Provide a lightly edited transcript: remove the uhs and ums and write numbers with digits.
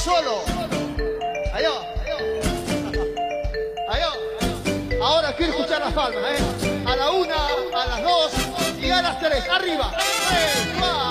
solo. Allá. Allá. Ahora quiero escuchar las palmas, ¿eh? A la 1, a las 2 y a las 3. Arriba. 3, 4.